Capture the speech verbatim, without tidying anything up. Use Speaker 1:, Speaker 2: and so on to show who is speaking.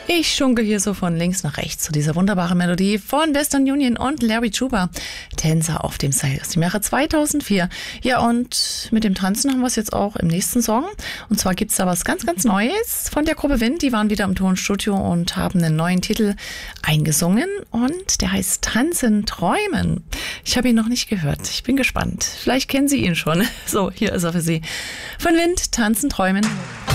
Speaker 1: Ich schunkel hier so von links nach rechts zu dieser wunderbaren Melodie von Western Union und Larry Chuba, Tänzer auf dem Seil aus dem Jahre zweitausendvier. Ja, und mit dem Tanzen haben wir es jetzt auch im nächsten Song. Und zwar gibt's da was ganz, ganz Neues von der Gruppe Wind. Die waren wieder im Tonstudio und haben einen neuen Titel eingesungen und der heißt Tanzen, Träumen. Ich habe ihn noch nicht gehört. Ich bin gespannt. Vielleicht kennen Sie ihn schon. So, hier ist er für Sie. Von Wind, Tanzen, Träumen.